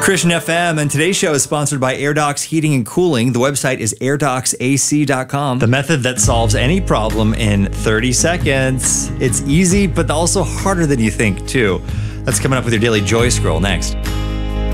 Christian FM, and today's show is sponsored by AirDocs Heating and Cooling. The website is airdocsac.com. The method that solves any problem in 30 seconds. It's easy, but also harder than you think, too. That's coming up with your Daily Joy Scroll next.